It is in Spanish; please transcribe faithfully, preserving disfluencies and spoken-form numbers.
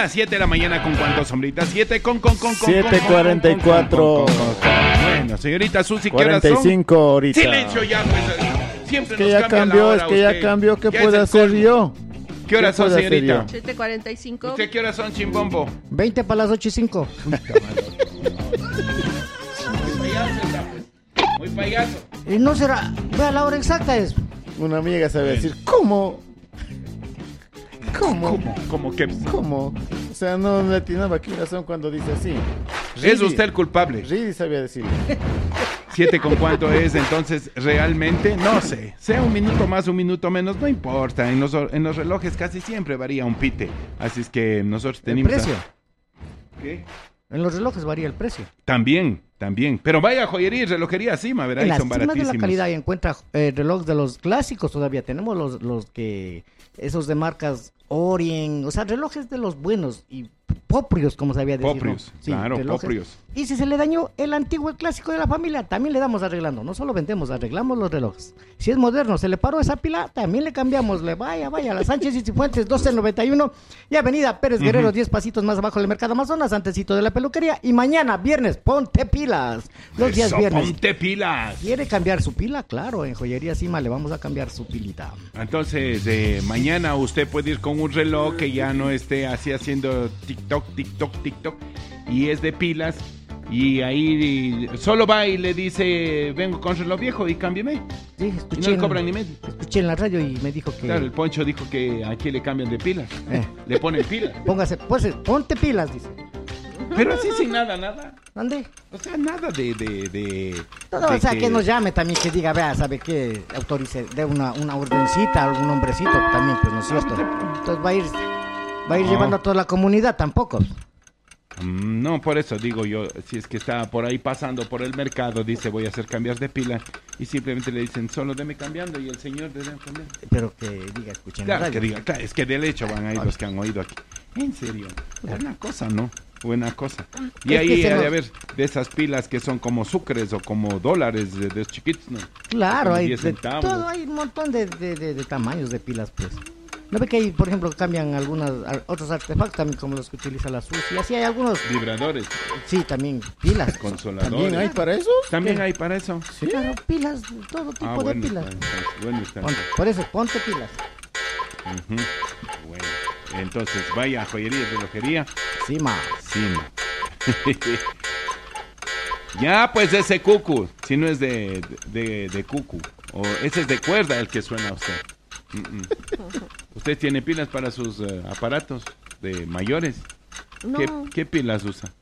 las siete de la mañana con cuántos, sombrita, siete con con con con siete cuarenta y cuatro. Bueno, señorita Susi, ¿qué horas son? cuarenta y cinco ahorita. Silencio ya, pues. Siempre Es que nos ya cambian cambió, la hora es que ya usted. cambió. ¿Qué Ya puedo es el hacer colmo. yo? ¿Qué horas son, puedo hacer señorita? yo? siete cuarenta y cinco. ¿Usted qué horas son, chimbombo? veinte para las ocho y cinco. Muy payaso está, pues. Muy payaso. Y no será, vea la hora exacta es. Una amiga sabe decir, ¿cómo? ¿Cómo? ¿Cómo? ¿Cómo que? ¿Cómo? O sea, no le atinaba qué razón cuando dice así. Es Ridi- usted el culpable. Ridi sabía decirle. Siete con cuánto es, entonces, realmente, no sé. Sea un minuto más, un minuto menos, no importa. En los, en los relojes casi siempre varía un pite. Así es que nosotros El tenemos... a- precio. ¿Qué? En los relojes varía el precio. También, también. Pero vaya joyería y relojería, sí, ma, verá, En y las son cimas de la baratísimos. calidad y encuentra eh, relojes de los clásicos todavía. Tenemos los, los que, esos de marcas Orient, o sea, relojes de los buenos y poprios, como sabía decir. Poprios, ¿no? claro, relojes. poprios. Y si se le dañó el antiguo, el clásico de la familia, también le damos arreglando. No solo vendemos, arreglamos los relojes. Si es moderno, se le paró esa pila, también le cambiamos. Le vaya, vaya, a la Sánchez y Cifuentes doce noventa y uno y Avenida Pérez Guerrero, Ujú. diez pasitos más abajo del Mercado Amazonas, antecito de la peluquería. Y mañana, viernes, ponte pilas. Los días Eso, viernes. ponte pilas. ¿Quiere cambiar su pila? Claro, en Joyería Cima le vamos a cambiar su pilita. Entonces, eh, mañana usted puede ir con un reloj que ya no esté así haciendo TikTok, TikTok, TikTok, y es de pilas, y ahí solo va y le dice, vengo con reloj viejo y cámbiame. Sí, Y escuché, no le en- cobran ni medio. escuché en la radio y me dijo que... Claro, el Poncho dijo que aquí le cambian de pilas. Eh. Le ponen pilas. Póngase, pues, ponte pilas, dice. Pero así sin nada, nada. ¿Dónde? O sea, nada de... de, de No, no, de o sea, que... nos llame también, que diga, vea, ¿sabe qué? Autorice, de una, una ordencita, algún hombrecito también, pues, ¿no es cierto? Entonces va a ir, va a ir No. llevando a toda la comunidad, tampoco. Mm, No, por eso digo yo, si es que está por ahí pasando por el mercado, dice voy a hacer cambios de pila y simplemente le dicen solo deme cambiando y el señor debe cambiar. Pero que diga, escuchen la Claro, radio. que diga, claro, es que del hecho van a ir los que han oído aquí. En serio, buena cosa, ¿no? Buena cosa. Y Es ahí que se ha de nos- haber de esas pilas que son como sucres o como dólares de, de los chiquitos, ¿no? Claro, Como hay diez de centavos. todo, hay un montón de, de, de, de tamaños de pilas, pues. ¿No ve que hay, por ejemplo, cambian algunos, a- otros artefactos también como los que utiliza la SUS? Y así hay algunos, Vibradores, sí, también pilas. consoladores. ¿También hay para eso? También hay para eso. ¿Sí? Claro, pilas, todo tipo Ah, de bueno, pilas. está, está, bueno está. Pon- por eso, ponte pilas. Ujú. Bueno, entonces vaya a joyería y relojería. Sí, ma. Sí, no. Ya, pues ese cucu, si no es de, de, de cucu, o ese es de cuerda el que suena a usted. Mm, mm. ¿Usted tiene pilas para sus eh, aparatos de mayores? No, ¿Qué, qué pilas usa?